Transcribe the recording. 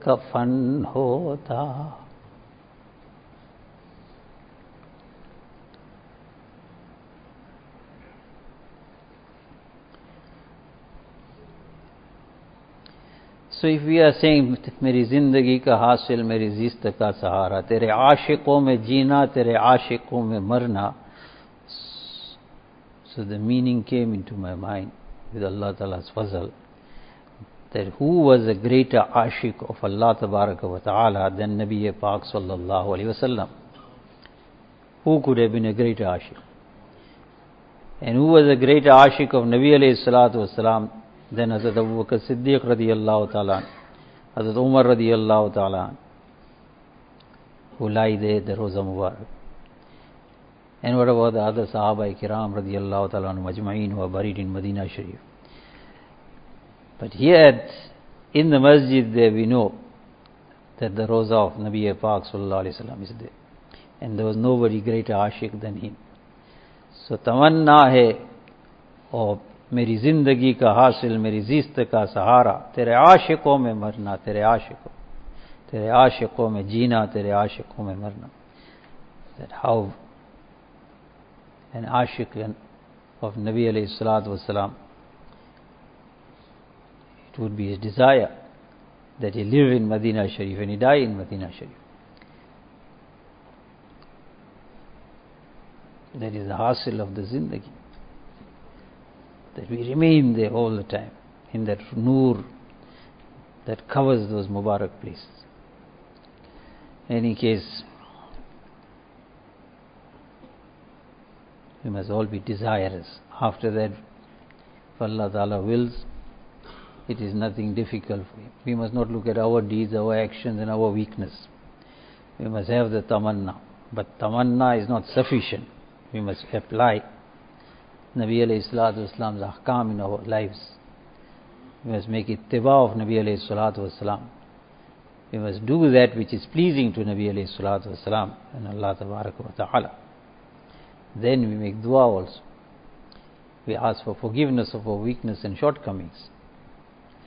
कफन होता। So if we are saying मेरी जिंदगी का हासिल मेरी जिस्त का सहारा, तेरे आशिकों में जीना तेरे आशिकों में मरना, so the meaning came into my mind with Allah Ta'ala's fazl that who was a greater ashik of Allah Tabaraka wa Ta'ala than Nabi Pak Sallallahu Alaihi Wasallam? Who could have been a greater ashik? And who was a greater ashik of Nabi Alayhi Salatu Wasalam than Hazrat Abu Bakr Siddiq radiyallahu ta'ala, Hazrat Umar radiyallahu ta'ala, who lie there at the Roza Mubarak? And what about the other Sahaba Kiram radiyallahu ta'ala majma'een who are buried in Medina Sharif? But here in the masjid there we know that the Roza of Nabi Pak Sallallahu Alaihi Wasallam is there. And there was nobody greater ashik than him. So tamanna hai और मेरी जिंदगी का हासिल मेरी जिस्त का सहारा, तेरे आशिकों में मरना तेरे आशिकों में जीना तेरे आशिकों में मरना. That how an ashik of Nabi alayhi salatu wasalam, it would be his desire that he live in Medina Sharif and he die in Medina Sharif. That is the hasil of the zindagi, that we remain there all the time in that noor that covers those Mubarak places. In any case, we must all be desirous. After that, if Allah Ta'ala wills, it is nothing difficult for him. We must not look at our deeds, our actions and our weakness. We must have the tamanna. But tamanna is not sufficient. We must apply Nabi alayhi salatu wasalam's ahkam in our lives. We must make ittiba of Nabi alayhi salatu wasalam. We must do that which is pleasing to Nabi alayhi salatu wasalam and Allah tabaraka wa ta'ala. Then we make dua also. We ask for forgiveness of our weakness and shortcomings.